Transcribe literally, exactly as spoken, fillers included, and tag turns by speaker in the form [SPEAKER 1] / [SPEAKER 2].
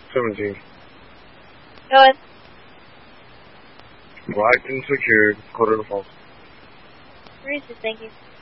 [SPEAKER 1] seventeen.
[SPEAKER 2] Go ahead.
[SPEAKER 1] Locked and secured. Quarter to false.
[SPEAKER 2] Racist, thank you.